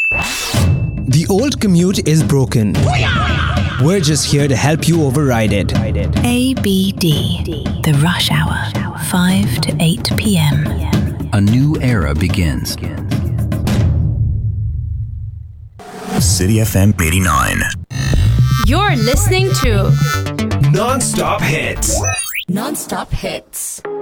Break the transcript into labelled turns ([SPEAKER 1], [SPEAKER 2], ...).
[SPEAKER 1] The old commute is broken. We're just here to help you override it.
[SPEAKER 2] ABD, the rush hour, 5 to 8 p.m.
[SPEAKER 3] A new era begins.
[SPEAKER 4] City FM 89.
[SPEAKER 5] You're listening to
[SPEAKER 1] Non-stop hits.
[SPEAKER 5] Non-stop hits.